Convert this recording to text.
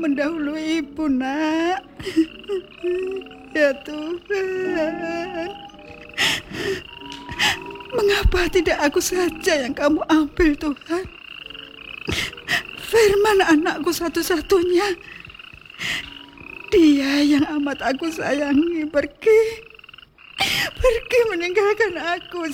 mendahului ibu, nak. Ya Tuhan, mengapa tidak aku saja yang kamu ambil, Tuhan? Firman anakku satu-satunya, dia yang amat aku sayangi, pergi meninggalkan aku